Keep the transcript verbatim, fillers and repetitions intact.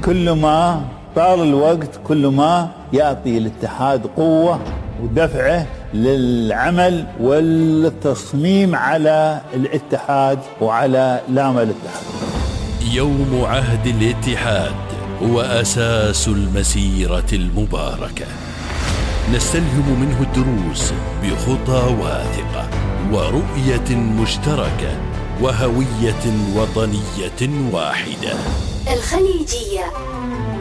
كل ما طال الوقت كل ما يعطي الاتحاد قوة ودفعه للعمل والتصميم على الاتحاد وعلى لام الاتحاد. يوم عهد الاتحاد هو أساس المسيرة المباركة، نستلهم منه الدروس بخطى واثقة ورؤية مشتركة وهوية وطنية واحدة. الخليجية.